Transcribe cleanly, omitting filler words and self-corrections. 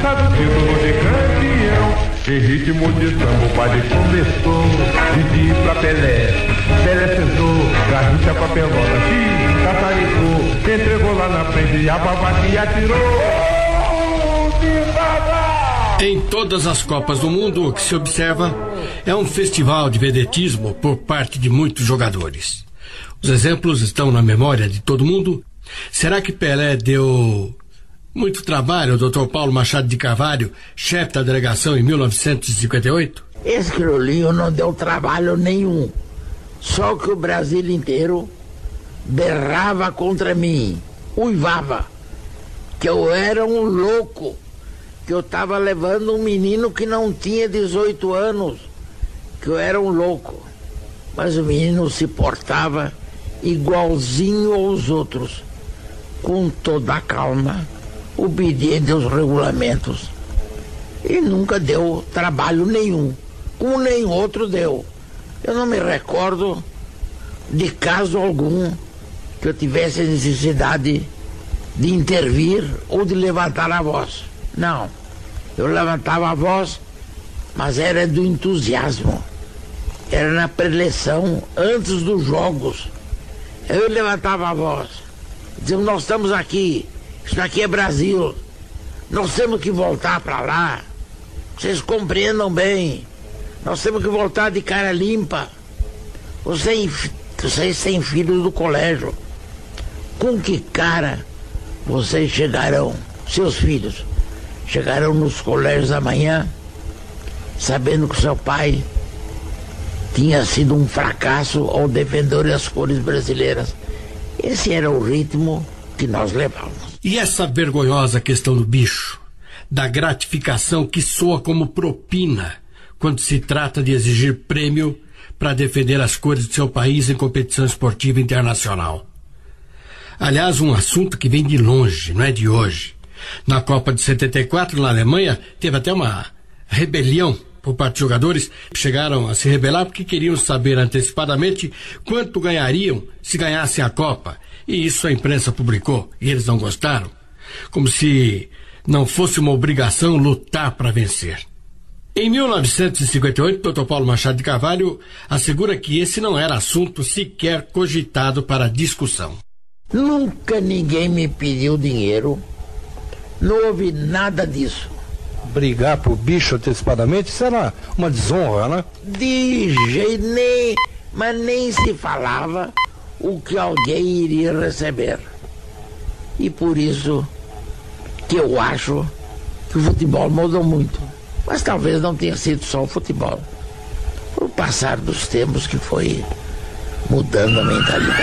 sabe título de campeão. Em ritmo de samba o baile começou. Didi pra Pelé, Pelé pesou. Garrincha pra Pelota, caçaricou. Entregou lá na frente e a babaquinha atirou. Em todas as Copas do Mundo, o que se observa é um festival de vedetismo por parte de muitos jogadores. Os exemplos estão na memória de todo mundo. Será que Pelé deu muito trabalho ao Dr. Paulo Machado de Carvalho, chefe da delegação em 1958? Esse crioulinho não deu trabalho nenhum. Só que o Brasil inteiro berrava contra mim, uivava, que eu era um louco, que eu estava levando um menino que não tinha 18 anos, que eu era um louco. Mas o menino se portava igualzinho aos outros, com toda a calma, obediente aos regulamentos. E nunca deu trabalho nenhum, como nenhum outro deu. Eu não me recordo de caso algum que eu tivesse necessidade de intervir ou de levantar a voz. Não, eu levantava a voz, mas era do entusiasmo. Era na preleção, antes dos jogos. Eu levantava a voz. Dizia, nós estamos aqui, isso aqui é Brasil. Nós temos que voltar para lá. Vocês compreendam bem. Nós temos que voltar de cara limpa. Vocês têm filhos do colégio. Com que cara vocês chegarão, seus filhos? Chegarão nos colégios amanhã, sabendo que seu pai tinha sido um fracasso ao defender as cores brasileiras. Esse era o ritmo que nós levávamos. E essa vergonhosa questão do bicho, da gratificação que soa como propina quando se trata de exigir prêmio para defender as cores do seu país em competição esportiva internacional. Aliás, um assunto que vem de longe, não é de hoje. Na Copa de 74, na Alemanha, teve até uma rebelião por parte de jogadores que chegaram a se rebelar porque queriam saber antecipadamente quanto ganhariam se ganhassem a Copa. E isso a imprensa publicou, e eles não gostaram. Como se não fosse uma obrigação lutar para vencer. Em 1958, Dr. Paulo Machado de Carvalho assegura que esse não era assunto sequer cogitado para discussão. Nunca ninguém me pediu dinheiro. Não houve nada disso. Brigar por bicho antecipadamente, isso era uma desonra, né? De jeito nem, mas nem se falava o que alguém iria receber. E por isso que eu acho que o futebol mudou muito. Mas talvez não tenha sido só o futebol. O passar dos tempos que foi mudando a mentalidade.